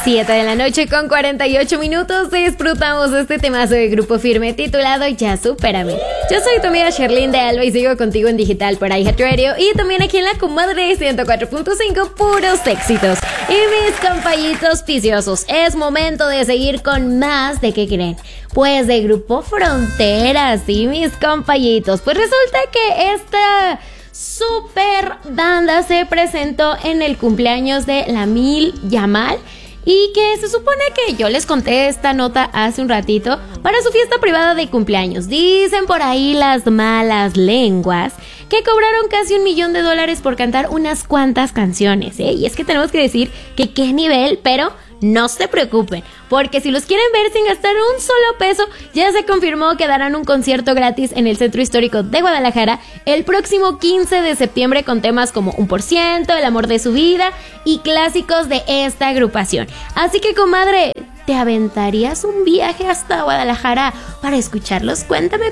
7 de la noche con 48 minutos disfrutamos de este temazo de Grupo Firme titulado Ya Supérame. Yo soy tu amiga Sherlyn de Alba y sigo contigo en digital por iHeartRadio y también aquí en la Comadre 104.5 puros éxitos. Y mis compañitos viciosos, es momento de seguir con más de ¿qué creen? Pues de Grupo Fronteras, sí, mis compañitos. Pues resulta que esta super banda se presentó en el cumpleaños de Lamil Yamal y que se supone que yo les conté esta nota hace un ratito para su fiesta privada de cumpleaños. Dicen por ahí las malas lenguas que cobraron casi $1 millón por cantar unas cuantas canciones, ¿eh? Y es que tenemos que decir que qué nivel, pero no se preocupen, porque si los quieren ver sin gastar un solo peso, ya se confirmó que darán un concierto gratis en el Centro Histórico de Guadalajara el próximo 15 de septiembre con temas como 1%, El amor de su vida y clásicos de esta agrupación. Así que, comadre, ¿te aventarías un viaje hasta Guadalajara para escucharlos? Cuéntame.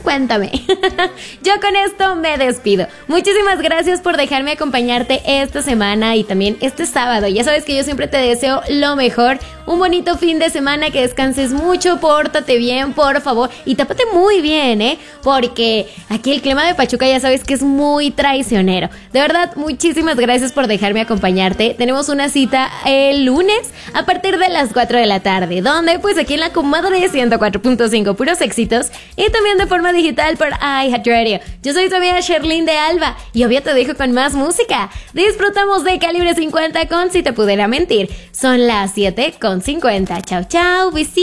Yo con esto me despido. Muchísimas gracias por dejarme acompañarte esta semana y también este sábado. Ya sabes que yo siempre te deseo lo mejor. Un bonito fin de semana, que descanses mucho, pórtate bien, por favor, y tápate muy bien, porque aquí el clima de Pachuca ya sabes que es muy traicionero. De verdad, muchísimas gracias por dejarme acompañarte. Tenemos una cita el lunes a partir de las 4 de la tarde, donde pues aquí en la Comadre 104.5 puros éxitos y también de forma digital por iHeartRadio. Yo soy tu amiga Sherlyn de Alba y obvio te dejo con más música. Disfrutamos de Calibre 50 con Si te pudiera mentir. Son las 7:50. Chao, besitos.